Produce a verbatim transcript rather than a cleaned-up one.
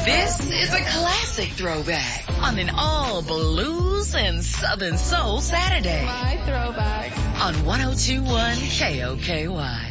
This is a classic throwback on an all blues and Southern soul Saturday. My throwback. On one oh two point one K O K Y.